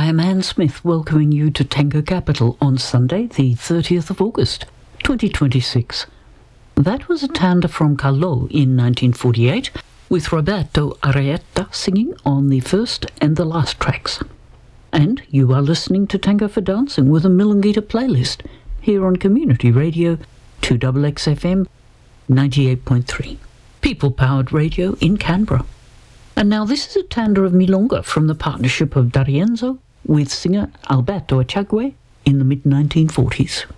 I am Anne Smith, welcoming you to Tango Capital on Sunday, the 30th of August, 2026. That was a tanda from Calò in 1948, with Roberto Arietta singing on the first and the last tracks. And you are listening to Tango for Dancing with a Milonguita playlist here on Community Radio 2XXFM 98.3, people-powered radio in Canberra. And now this is a tanda of Milonga from the partnership of D'Arienzo with singer Alberto Echagüe in the mid-1940s.